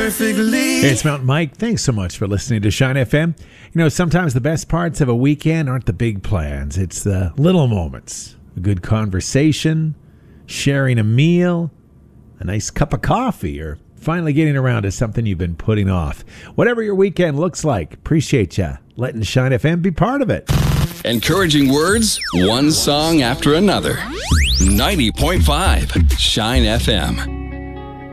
perfectly. Hey, it's Mountain Mike. Thanks so much for listening to Shine FM. You know, sometimes the best parts of a weekend aren't the big plans. It's the little moments. A good conversation, sharing a meal, a nice cup of coffee, or finally getting around to something you've been putting off. Whatever your weekend looks like, appreciate you letting Shine FM be part of it. Encouraging words, one song after another. 90.5 Shine FM.